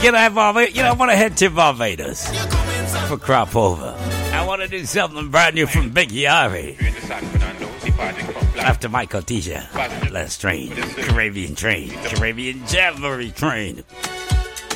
Can I have Barbados? I want to head to Barbados for crop over. I want to do something brand new from Big Yari. After Michael Tisha, let's train. Caribbean train. Caribbean Jamboree train.